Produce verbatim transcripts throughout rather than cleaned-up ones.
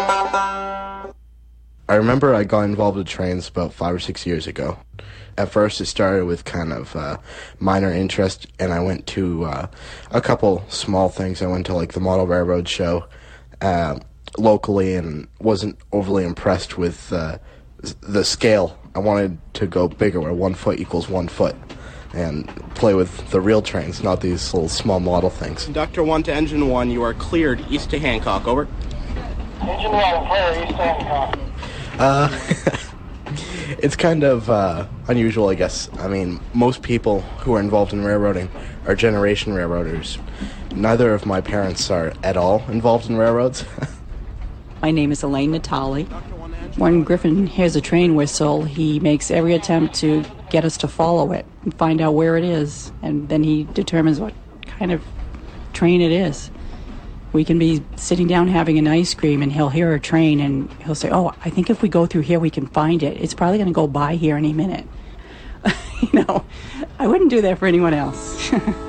I remember I got involved with trains about five or six years ago. At first, it started with kind of uh, minor interest, and I went to uh, a couple small things. I went to, like, the Model Railroad show uh, locally and wasn't overly impressed with uh, the scale. I wanted to go bigger, where one foot equals one foot, and play with the real trains, not these little small model things. Conductor one to Engine one, you are cleared east to Hancock, over. Engine one, clear east to Hancock. Uh, it's kind of uh, unusual, I guess. I mean, most people who are involved in railroading are generation railroaders. Neither of my parents are at all involved in railroads. My name is Elaine Natali. When Griffin hears a train whistle, he makes every attempt to get us to follow it and find out where it is, and then he determines what kind of train it is. We can be sitting down having an ice cream, and he'll hear a train, and he'll say, oh, I think if we go through here, we can find it. It's probably going to go by here any minute. You know, I wouldn't do that for anyone else.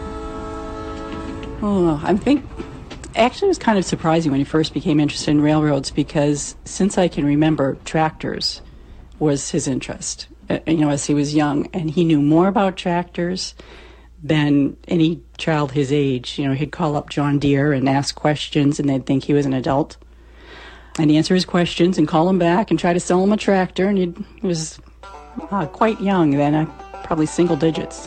Oh, I think, actually it was kind of surprising when he first became interested in railroads, because since I can remember, tractors was his interest, uh, you know, as he was young, and he knew more about tractors than any child his age. You know, he'd call up John Deere and ask questions, and they'd think he was an adult. And he'd answer his questions and call him back and try to sell him a tractor, and he'd, he was uh, quite young then, uh, probably single digits.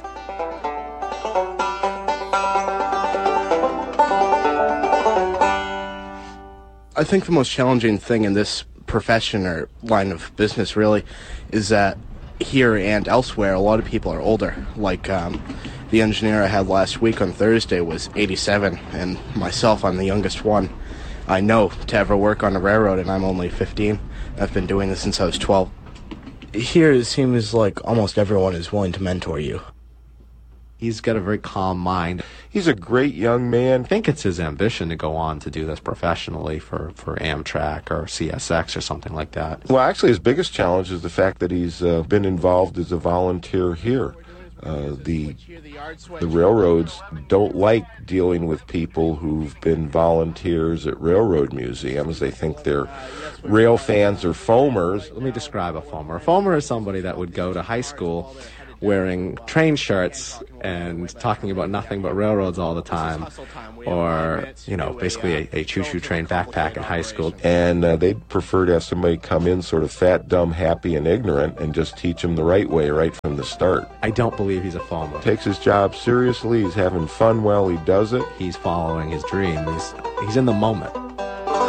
I think the most challenging thing in this profession or line of business really is that here and elsewhere, a lot of people are older. Like um, the engineer I had last week on Thursday was eighty-seven, and myself, I'm the youngest one I know to ever work on a railroad, and I'm only fifteen. I've been doing this since I was twelve. Here it seems like almost everyone is willing to mentor you. He's got a very calm mind. He's a great young man. I think it's his ambition to go on to do this professionally for, for Amtrak or C S X or something like that. Well, actually, his biggest challenge is the fact that he's uh, been involved as a volunteer here. Uh, the the railroads don't like dealing with people who've been volunteers at railroad museums. They think they're rail fans or foamers. Let me describe a foamer. A foamer is somebody that would go to high school wearing train shirts and talking about nothing but railroads all the time, or, you know, basically a, a choo-choo train backpack in high school. And uh, they'd prefer to have somebody come in sort of fat, dumb, happy, and ignorant and just teach them the right way right from the start. I don't believe he's a foamer. Takes his job seriously. He's having fun while he does it. He's following his dream. He's, he's in the moment.